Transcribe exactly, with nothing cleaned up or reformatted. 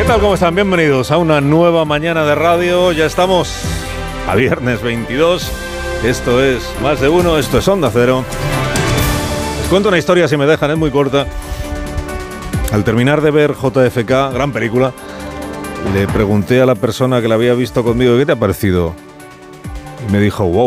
tal? ¿Cómo están? Bienvenidos a una nueva mañana de radio. Ya estamos a viernes veintidós. Esto es Más de Uno, esto es Onda Cero. Les cuento una historia, si me dejan, es muy corta. Al terminar de ver J F K, gran película, le pregunté a la persona que la había visto conmigo, ¿qué te ha parecido? Y me dijo, wow,